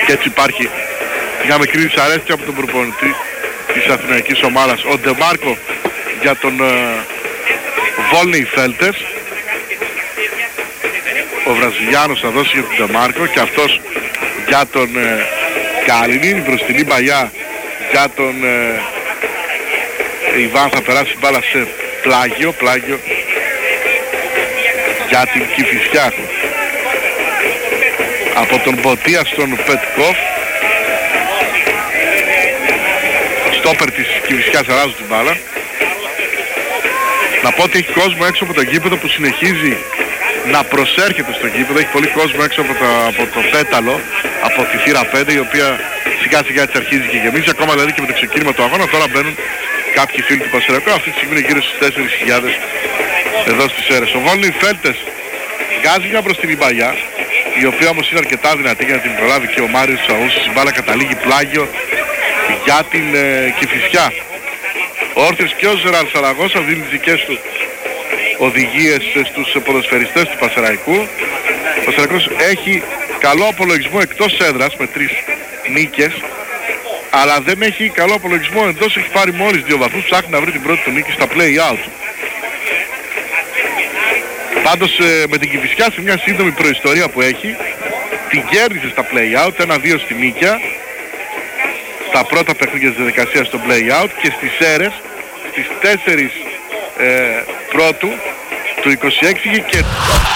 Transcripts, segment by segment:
Και έτσι υπάρχει μια μικρή δυσαρέσκεια από τον προπονητή της αθηναϊκής ομάδας. Ο Ντεμάρκο για τον Βόλνεϊ Φέλτες. Ο Βραζιλιάνος θα δώσει για τον Ντεμάρκο και αυτός για τον Καλινίν. Η μπροστινή παλιά για τον Ιβάν, θα περάσει μπάλα σε πλάγιο για την Κηφισιά. Από τον Μποτία στον Πετκόφ. Στόπερ της Κηφισιάς αράζουν την μπάλα. Να πω ότι έχει κόσμο έξω από το γήπεδο που συνεχίζει να προσέρχεται στο γήπεδο. Έχει πολύ κόσμο έξω από το πέταλο, από τη θύρα 5, η οποία σιγά σιγά έτσι αρχίζει και γεμίζει. Ακόμα δηλαδή και με το ξεκίνημα του αγώνα τώρα μπαίνουν κάποιοι φίλοι του Πασεραϊκού. Αυτή τη στιγμή είναι γύρω στις 4.000 εδώ στις Σέρρες. Ο Βόλνεϊ Φέλτες βγάζει μια μπροστινή παλιά, η οποία όμως είναι αρκετά δυνατή για να την προλάβει και ο Μάριος Τσαούσης. Η μπάλα καταλήγει πλάγιο για την Κηφισιά. Ο Όρθιος και ο Ζεράρ Σαραγώσα δίνει τις δικές του οδηγίες στους ποδοσφαιριστές του Πασεραϊκού. Ο Πασεραϊκός έχει καλό απολογισμό εκτός έδρας με 3 νίκες, αλλά δεν έχει καλό απολογισμό εντός, έχει πάρει μόλις 2 βαθμούς, ψάχνει να βρει την πρώτη του νίκη στα play-out. Πάντως με την Κηφισιά σε μια σύντομη προϊστορία που έχει, την κέρδισε στα play-out, 1-2 στη Νίκαια, στα πρώτα παιχνίδια της διαδικασίας στο play-out, και στις Σέρρες στις 4 πρώτου του 26 και...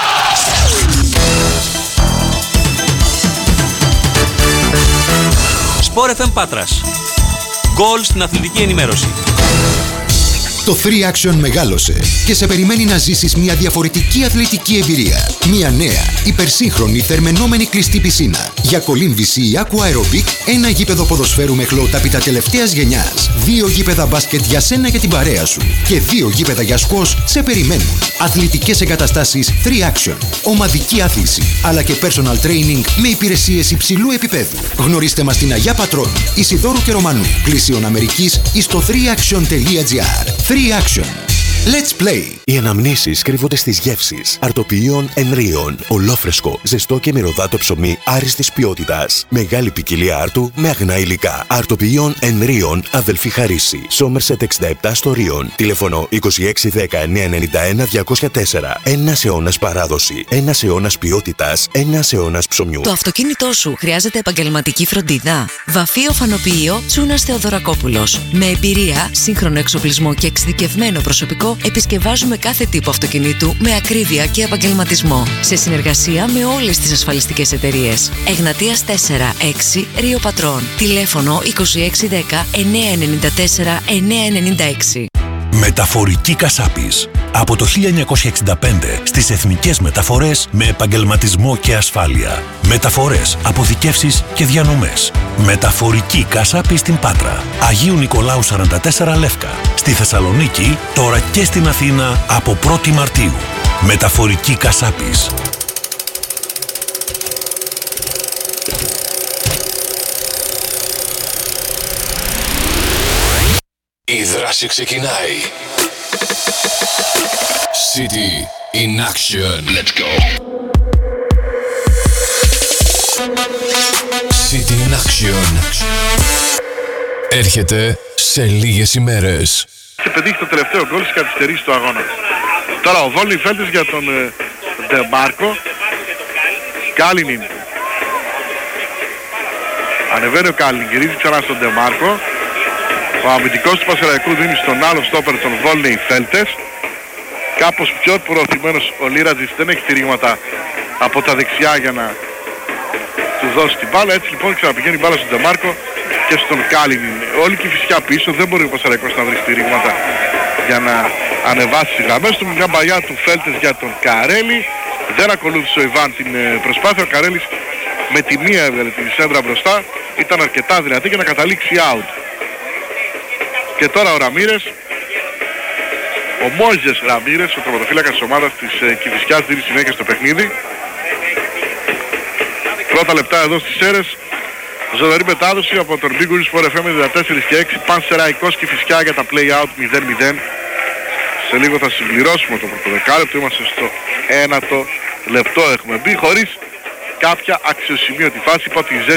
Sport FM Πάτρας. Γκολ στην αθλητική ενημέρωση. Το 3Action μεγάλωσε και σε περιμένει να ζήσεις μια διαφορετική αθλητική εμπειρία. Μια νέα, υπερσύγχρονη, θερμαινόμενη κλειστή πισίνα. Για κολύμβηση ή aqua aerobic, ένα γήπεδο ποδοσφαίρου με χλωοτάπητα τελευταίας γενιάς. 2 γήπεδα μπάσκετ για σένα και την παρέα σου. Και 2 γήπεδα για σκος σε περιμένουν. Αθλητικές εγκαταστάσεις 3Action. Ομαδική άθληση, αλλά και personal training με υπηρεσίες υψηλού επίπεδου. Γνωρίστε μας στην Αγιά Πατρών, Ισιδώρου και Ρωμανού, Πλησίων Αμερικής ή στο 3action.gr. 3Action. Let's play! Οι αναμνήσεις κρύβονται στις γεύσεις. Αρτοποιείων Ενρίων. Ολόφρεσκο, ζεστό και μυρωδάτο ψωμί άριστης ποιότητας. Μεγάλη ποικιλία άρτου με αγνά υλικά. Αρτοποιείων Ενρίων, αδελφή Χαρίση. Σόμερσετ 67 στο Ρίον. Τηλέφωνο 2610 991 204. Ένας αιώνας παράδοση. Ένας αιώνας ποιότητας. Ένας αιώνας ψωμιού. Το αυτοκίνητό σου χρειάζεται επαγγελματική φροντίδα? Βαφείο Φανοποιείο Τσούνας Θεοδωρακόπουλος. Με εμπειρία, σύγχρονο εξοπλισμό και εξειδικευμένο προσωπικό, επισκευάζουμε κάθε τύπο αυτοκινήτου με ακρίβεια και επαγγελματισμό. Σε συνεργασία με όλες τις ασφαλιστικές εταιρείες. Εγνατίας 4-6 Ρίο Πατρών. Τηλέφωνο 2610 994 996. Μεταφορική Κασάπης. Από το 1965 στις εθνικές μεταφορές με επαγγελματισμό και ασφάλεια. Μεταφορές, αποθηκεύσεις και διανομές. Μεταφορική Κασάπη στην Πάτρα. Αγίου Νικολάου 44 Λεύκα. Στη Θεσσαλονίκη, τώρα και στην Αθήνα από 1η Μαρτίου. Μεταφορική Κασάπης. Η δράση ξεκινάει. City in action. Let's go. City in action. Έρχεται σε λίγες ημέρες. Και πετύχει το τελευταίο γκολ στις καθυστερήσεις του αγώνα. Τώρα ο Βόλνεϊ Φέλτες για τον Ντεμάρκο. Καλινίν. Ανεβαίνει ο Καλινίν, γυρίζει ξανά στον Ντεμάρκο. Ο αμυντικός του Πασεραϊκού δίνει στον άλλο στόπερ τον Βόλνεϊ Φέλτες. Κάπως πιο προωθημένος ο Λίρατζης, δεν έχει στηρίγματα από τα δεξιά για να του δώσει την μπάλα. Έτσι λοιπόν ξαναπηγαίνει η μπάλα στον Ντεμάρκο και στον Καλινίν. Όλη και φυσικά πίσω, δεν μπορεί ο Πασεραϊκός να βρει στηρίγματα για να ανεβάσει τις γραμμές του. Μια μπαλιά του Φέλτες για τον Καρέλη. Δεν ακολούθησε ο Ιβάν την προσπάθεια. Ο Καρέλης με τη μία έβγαλε την σέντρα μπροστά. Ήταν αρκετά δυνατή για να καταλήξει out. Και τώρα ο Ραμίρες, ο Μόιζες Ραμίρες, ο τροματοφύλακας της ομάδας της Κηφισιάς, δίνει συνέχεια στο παιχνίδι. Πρώτα λεπτά εδώ στις Σέρρες, ζωντανή μετάδοση από τον Big Win Sport FM 94 και 6, Πανσεραϊκός Κηφισιά για τα play-out 0-0. Σε λίγο θα συμπληρώσουμε το πρώτο δεκάλεπτο, είμαστε στο 1ο λεπτό έχουμε μπει, χωρίς κάποια αξιοσημείωτη φάση. Είπα ότι